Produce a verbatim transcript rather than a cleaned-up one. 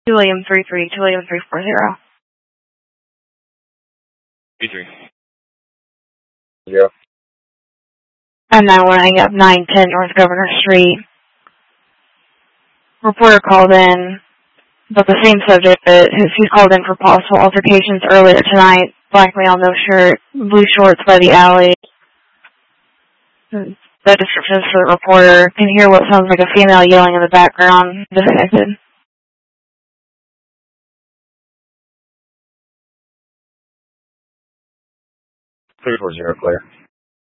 two William three three, two William three four zero. three three. Yeah. I'm now running up nine ten North Governor Street. Reporter called in about the same subject, but she's called in for possible altercations earlier tonight. Black male, no shirt, blue shorts by the alley. The description is for the reporter. Can hear what sounds like a female yelling in the background. Disconnected. three four zero, clear.